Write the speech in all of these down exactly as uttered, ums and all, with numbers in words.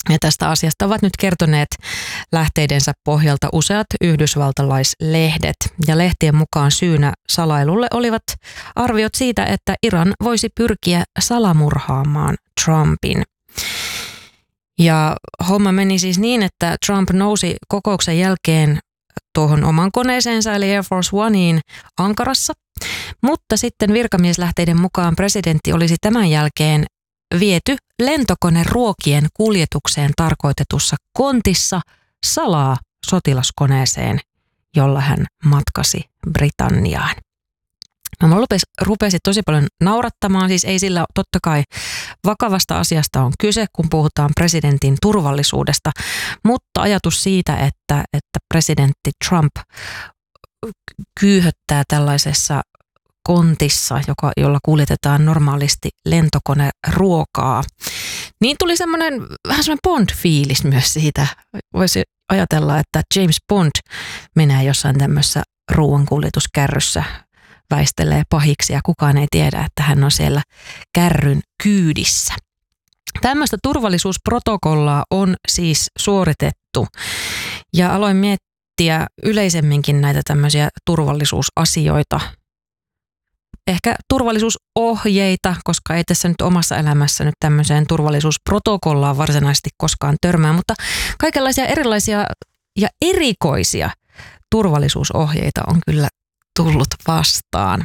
Ja tästä asiasta ovat nyt kertoneet lähteidensä pohjalta useat yhdysvaltalaislehdet. Ja lehtien mukaan syynä salailulle olivat arviot siitä, että Iran voisi pyrkiä salamurhaamaan Trumpin. Ja homma meni siis niin, että Trump nousi kokouksen jälkeen tuohon oman koneeseensa eli Air Force Oneiin Ankarassa. Mutta sitten virkamieslähteiden mukaan presidentti olisi tämän jälkeen viety lentokone ruokien kuljetukseen tarkoitetussa kontissa salaa sotilaskoneeseen, jolla hän matkasi Britanniaan. No, mulla rupesi, rupesi tosi paljon naurattamaan, siis ei sillä totta kai vakavasta asiasta on kyse, kun puhutaan presidentin turvallisuudesta, mutta ajatus siitä, että, että presidentti Trump kyyhöttää tällaisessa kontissa, joka, jolla kuljetetaan normaalisti lentokoneruokaa, niin tuli semmoinen vähän semmoinen Bond-fiilis myös siitä. Voisi ajatella, että James Bond menee jossain tämmöisessä ruoankuljetuskärryssä, väistelee pahiksi ja kukaan ei tiedä, että hän on siellä kärryn kyydissä. Tämmöistä turvallisuusprotokollaa on siis suoritettu ja aloin miettiä yleisemminkin näitä tämmöisiä turvallisuusasioita. Ehkä turvallisuusohjeita, koska ei tässä nyt omassa elämässä nyt tämmöiseen turvallisuusprotokollaan varsinaisesti koskaan törmää, mutta kaikenlaisia erilaisia ja erikoisia turvallisuusohjeita on kyllä tullut vastaan.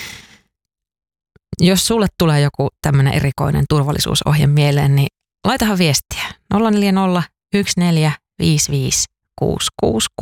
Jos sulle tulee joku tämmöinen erikoinen turvallisuusohje mieleen, niin laitahan viestiä nolla neljä nolla yksi neljä viisi viisi kuusi kuusi kuusi.